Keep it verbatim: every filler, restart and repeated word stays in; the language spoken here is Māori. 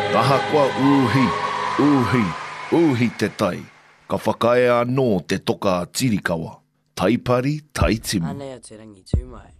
Taha kua uhi, uhi, uhi te tai. Ka whakae anō te toka tirikawa. Taipari, taitimu. Anea te rangi tūmai.